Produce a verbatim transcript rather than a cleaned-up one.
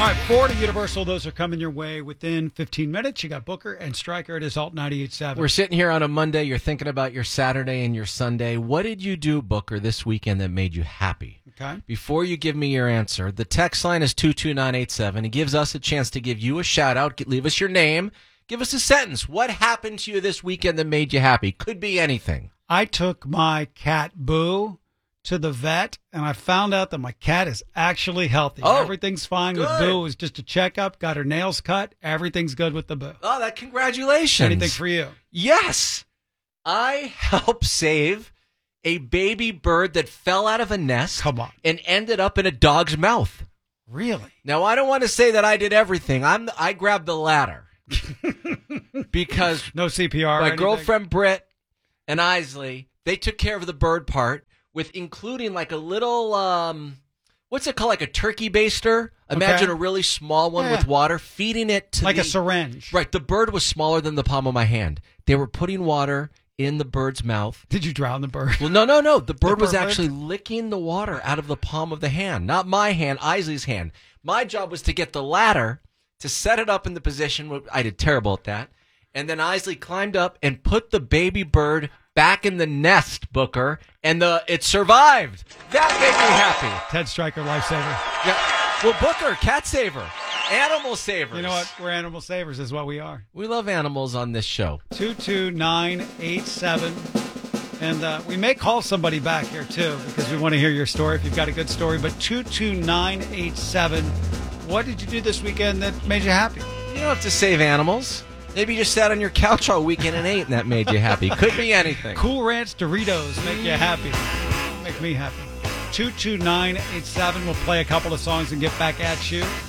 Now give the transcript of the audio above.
All right, Florida Universal, those are coming your way within fifteen minutes. You got Booker and Stryker at Assault ninety-eight point seven. We're sitting here on a Monday. You're thinking about your Saturday and your Sunday. What did you do, Booker, this weekend that made you happy? Okay. Before you give me your answer, the text line is two two nine eight seven. It gives us a chance to give you a shout-out. Leave us your name. Give us a sentence. What happened to you this weekend that made you happy? Could be anything. I took my cat, Boo, to the vet, and I found out that my cat is actually healthy. Oh, Everything's fine good. with Boo. It was just a checkup, got her nails cut. Everything's good with the Boo. Oh, that congratulations. Anything for you? Yes. I helped save a baby bird that fell out of a nest Come on. and ended up in a dog's mouth. Really? Now, I don't want to say that I did everything. I'm the, I grabbed the ladder because No C P R or my anything? girlfriend Britt and Isley, they took care of the bird part with including like a little, um, what's it called, like a turkey baster? Imagine Okay. a really small one Yeah. with water, feeding it to Like the, a syringe. Right, the bird was smaller than the palm of my hand. They were putting water in the bird's mouth. Did you drown the bird? Well, no, no, no. The bird was bird lived? actually licking the water out of the palm of the hand. Not my hand, Isley's hand. My job was to get the ladder to set it up in the position. I did terrible at that. And then Isley climbed up and put the baby bird back in the nest, Booker, and the it survived. That made me happy. Ted Stryker, lifesaver. Yeah. Well, Booker, cat saver, animal savers. You know what? We're animal savers is what we are. We love animals on this show. two two nine eight seven. And uh, we may call somebody back here, too, because we want to hear your story if you've got a good story. But two two nine eight seven, what did you do this weekend that made you happy? You don't have to save animals. Maybe you just sat on your couch all weekend and ate, and that made you happy. Could be anything. Cool Ranch Doritos make you happy. Make me happy. two two nine eight seven. We'll play a couple of songs and get back at you.